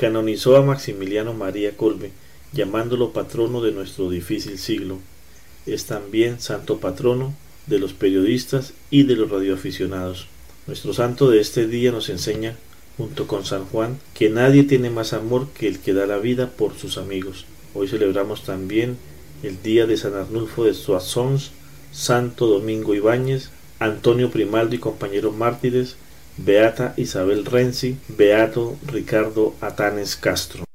canonizó a Maximiliano María Kolbe, llamándolo patrono de nuestro difícil siglo. Es también santo patrono de los periodistas y de los radioaficionados. Nuestro santo de este día nos enseña, junto con San Juan, que nadie tiene más amor que el que da la vida por sus amigos. Hoy celebramos también el día de San Arnulfo de Soissons, Santo Domingo Ibáñez, Antonio Primaldo y compañeros mártires, Beata Isabel Renzi, Beato Ricardo Atanes Castro.